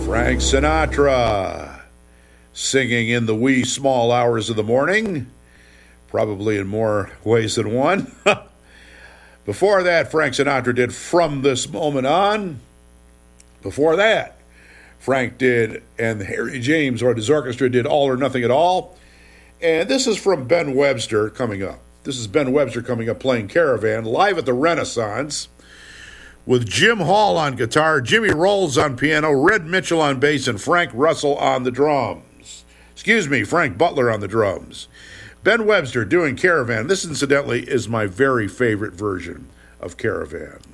Frank Sinatra singing in the wee small hours of the morning, probably in more ways than one. Before that, Frank Sinatra did From This Moment On. Before that, Frank did, and Harry James or his orchestra did All or Nothing at All. And this is from Ben Webster coming up. This is Ben Webster coming up playing Caravan live at the Renaissance with Jim Hall on guitar, Jimmy Rolls on piano, Red Mitchell on bass, and Frank Russell on the drums. Frank Butler on the drums. Ben Webster doing Caravan. This, incidentally, is my very favorite version of Caravan.